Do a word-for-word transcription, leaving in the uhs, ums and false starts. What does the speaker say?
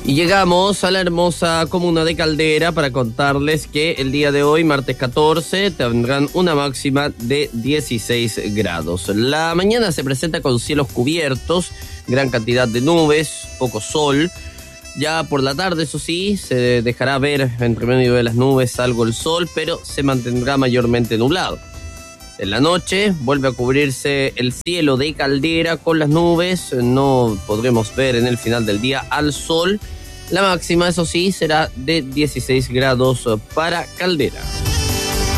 Y llegamos a la hermosa comuna de Caldera para contarles que el día de hoy, martes catorce, tendrán una máxima de dieciséis grados. La mañana se presenta con cielos cubiertos, gran cantidad de nubes, poco sol. Ya por la tarde, eso sí, se dejará ver entre medio de las nubes algo el sol, pero se mantendrá mayormente nublado. En la noche vuelve a cubrirse el cielo de Caldera con las nubes, no podremos ver en el final del día al sol. La máxima, eso sí, será de dieciséis grados para Caldera.